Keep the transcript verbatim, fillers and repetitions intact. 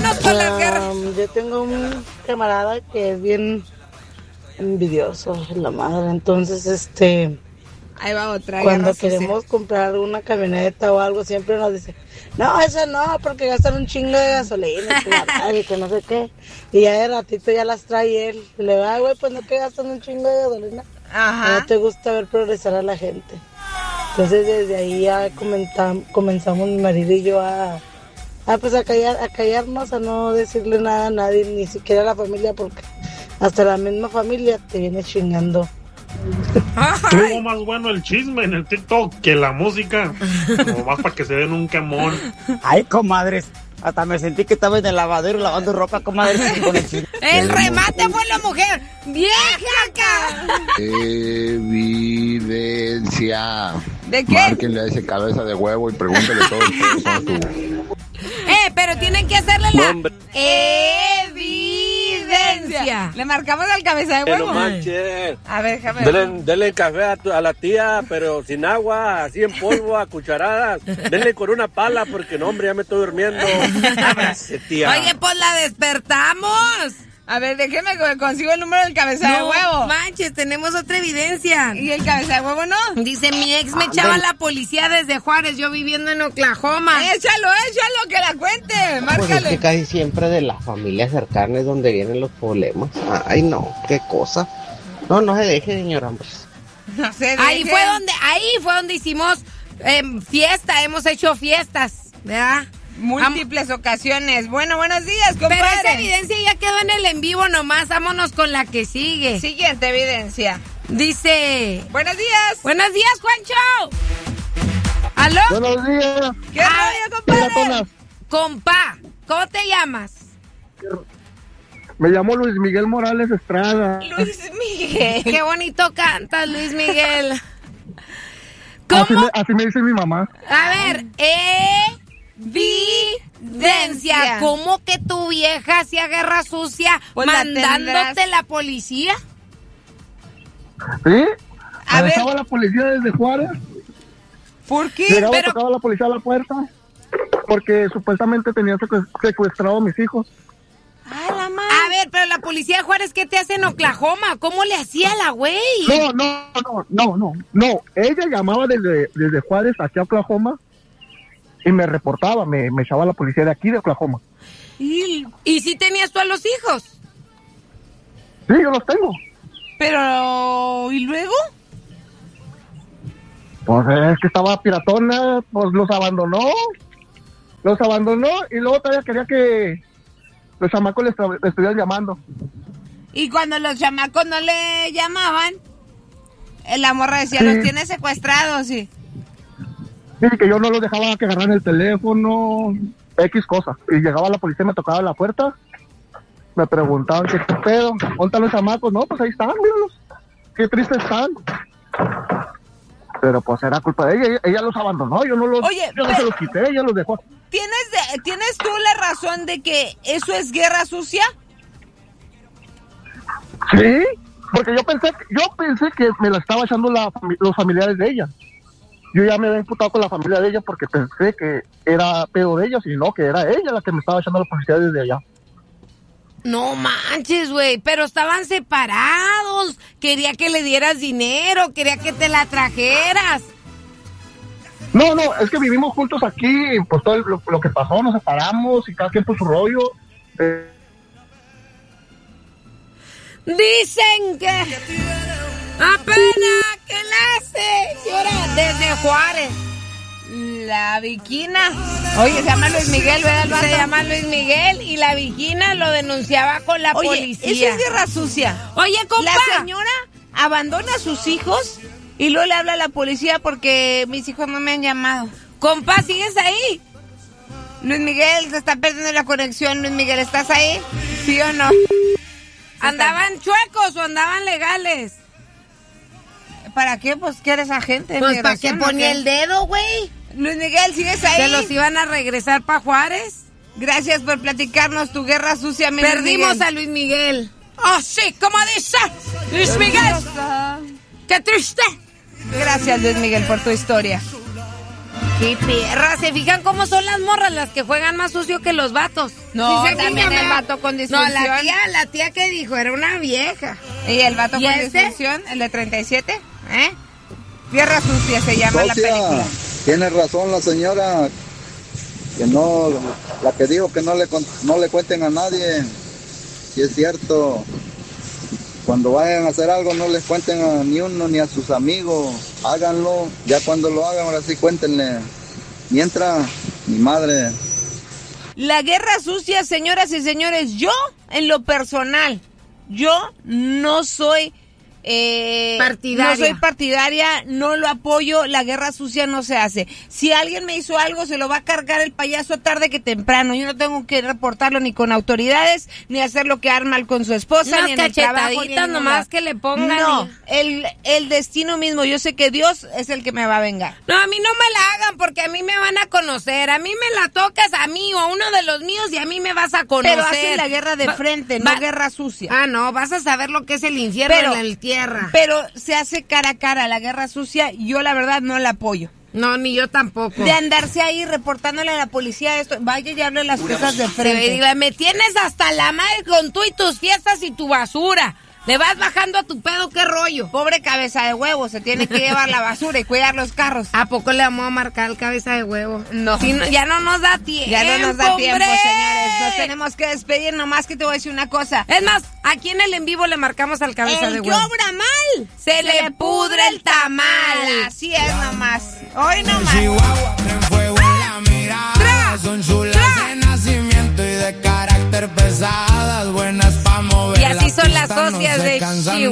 vámonos con um, las guerras. Yo tengo un camarada que es bien envidioso, la madre. Entonces, este... Ahí va otra. Cuando queremos comprar alguna camioneta o algo, siempre nos dice, no, esa no, porque gastan un chingo de gasolina, y que no sé qué. Y ya de ratito ya las trae él. Y le va, güey, pues no que gastan un chingo de gasolina. Ajá. No te gusta ver progresar a la gente. Entonces desde ahí ya comentam- comenzamos mi marido y yo a, a, pues a, callar, a callarnos, a no decirle nada a nadie, ni siquiera a la familia, porque hasta la misma familia te viene chingando. Estuvo más bueno el chisme en el TikTok que la música. Como más para que se den un quemón. Ay, comadres, hasta me sentí que estaba en el lavadero lavando ropa, comadres. Con el, chisme. El remate fue la mujer. ¡Vieja! Evidencia. ¿De qué? Márquenle a ese cabeza de huevo y pregúntele todo el tiempo con tu... Eh, pero tienen que hacerle la Nombre. evidencia. Le marcamos al cabeza de huevo. No manches. A ver, déjame ver. Denle, denle café a, tu, a la tía, pero sin agua, así en polvo, a cucharadas. Denle con una pala, porque no, hombre, ya me estoy durmiendo. Ábrase, tía. Oye, pues la despertamos. A ver, déjeme consigo el número del cabeza no, de huevo. Manches, tenemos otra evidencia. ¿Y el cabeza de huevo no? Dice, mi ex me echaba a la policía desde Juárez, yo viviendo en Oklahoma. Échalo, échalo, que la cuente, márcale. Pues es que casi siempre de la familia cercana es donde vienen los problemas. Ay, no, qué cosa. No, no se deje, señora. No se deje. Ahí fue donde, ahí fue donde hicimos eh, fiesta, hemos hecho fiestas, ¿verdad? Múltiples Am- ocasiones. Bueno, buenos días, compadre. Pero esa evidencia ya quedó en el en vivo nomás. Vámonos con la que sigue. Siguiente evidencia. Dice... Buenos días. Buenos días, Juancho. ¿Aló? Buenos días. ¿Qué rollo, compadre? Compa, ¿cómo te llamas? Me llamo Luis Miguel Morales Estrada. Luis Miguel. Qué bonito cantas, Luis Miguel. ¿Cómo? Así me, así me dice mi mamá. A ver, eh... Evidencia. ¿Cómo que tu vieja hacía guerra sucia pues mandándote la, la policía? ¿Sí? A ver. Estaba la policía desde Juárez. ¿Por qué? Llegaba, Pero... tocaba la policía a la puerta porque supuestamente tenía secuestrado a mis hijos. Ay, la madre. A ver, pero la policía de Juárez, ¿qué te hace en Oklahoma? ¿Cómo le hacía la güey? No, no, no, no, no, no. Ella llamaba desde, desde Juárez aquí a Oklahoma. Y me reportaba, me, me echaba la policía de aquí, de Oklahoma. ¿Y, ¿Y si tenías tú a los hijos? Sí, yo los tengo. Pero, ¿y luego? Pues es que estaba piratona, pues los abandonó. Los abandonó y luego todavía quería que los chamacos les, tra- les estuvieran llamando. Y cuando los chamacos no le llamaban, la morra decía, sí. Los tiene secuestrados, sí. Sí, que yo no los dejaba que agarraran el teléfono, X cosas. Y llegaba la policía y me tocaba la puerta. Me preguntaban qué pedo, ¿dónde están los chamacos? No, pues ahí están, míralos. Qué tristes están. Pero pues era culpa de ella, ella, ella los abandonó, yo no los, Oye, yo no se los quité, ella los dejó. ¿Tienes, de, ¿Tienes tú la razón de que eso es guerra sucia? Sí, porque yo pensé, yo pensé que me la estaba echando la, los familiares de ella. Yo ya me había imputado con la familia de ella porque pensé que era pedo de ellos y no, que era ella la que me estaba echando la policía desde allá. No manches, güey, pero estaban separados. Quería que le dieras dinero, quería que te la trajeras. No, no, es que vivimos juntos aquí, pues todo lo, lo que pasó, nos separamos y cada quien por su rollo. Eh. Dicen que apenas que nace, llora desde Juárez. La Viquina. Oye, se llama Luis Miguel, ¿verdad? Se llama Luis Miguel y la Viquina lo denunciaba con la Oye, policía. Eso es guerra sucia. Oye, compa. La señora abandona a sus hijos y luego le habla a la policía porque mis hijos no me han llamado. Compa, ¿sigues ahí? Luis Miguel, se está perdiendo la conexión. Luis Miguel, ¿estás ahí? ¿Sí o no? ¿Andaban chuecos o andaban legales? ¿Para qué? Pues, ¿qué eres agente? Pues, ¿para qué ponía el dedo, güey? Luis Miguel, ¿sigues ahí? ¿Se los iban a regresar para Juárez? Gracias por platicarnos tu guerra sucia, mi Perdimos Luis Miguel. a Luis Miguel. ¡Oh, sí! ¿Cómo dice? Luis Miguel. ¡Qué triste! Gracias, Luis Miguel, por tu historia. Qué perra, ¿se fijan cómo son las morras las que juegan más sucio que los vatos? No, Sí, también fijan, el ¿verdad? vato con No, disfunción. la tía, la tía que dijo, era una vieja. ¿Y el vato ¿Y con este? disfunción, el de treinta y siete? ¿Eh? Tierra sucia se llama la Socia, película. tiene razón la señora, que no, la que dijo que no le, con- no le cuenten a nadie, si es cierto. Cuando vayan a hacer algo no les cuenten a ni uno ni a sus amigos, háganlo, ya cuando lo hagan ahora sí cuéntenle. Mientras, mi madre. La guerra sucia, señoras y señores, yo, en lo personal, yo no soy... Eh, Partidaria. No soy partidaria, no lo apoyo, la guerra sucia no se hace. Si alguien me hizo algo, se lo va a cargar el payaso tarde que temprano. Yo no tengo que reportarlo ni con autoridades, ni hacerlo quedar mal con su esposa, Unas ni en el trabajo, ni en cachetaditas ningún nomás lado. que le pongan. No, y- el, el destino mismo, yo sé que Dios es el que me va a vengar. No, a mí no me la hagan porque a mí me van a conocer. A mí me la tocas a mí o a uno de los míos y a mí me vas a conocer. Pero hacen la guerra de Va- frente, va- no guerra sucia. Ah, no, vas a saber lo que es el infierno Pero- en la tierra. Pero se hace cara a cara la guerra sucia, yo la verdad no la apoyo. No, ni yo tampoco. De andarse ahí reportándole a la policía esto, vaya y hable las cosas de Sí, frente. dile, me tienes hasta la madre con tú y tus fiestas y tu basura. Le vas bajando a tu pedo, qué rollo. Pobre cabeza de huevo, se tiene que llevar la basura y cuidar los carros. ¿A poco le vamos a marcar el cabeza de huevo? No. Si no- ya no nos da tiempo. Ya no nos da tiempo, hombre. señores. Nos tenemos que despedir, nomás que te voy a decir una cosa. Es más, aquí en el en vivo le marcamos al cabeza El de que huevo. obra mal, Se le pudre el tamal. Así es nomás. Hoy nomás. Chihuahua, traen fuego en la mirada. Son chulas de nacimiento y de carácter pesadas, buenas pa' mover. Y así la son las pista, no socias se de cansan Chihuahua.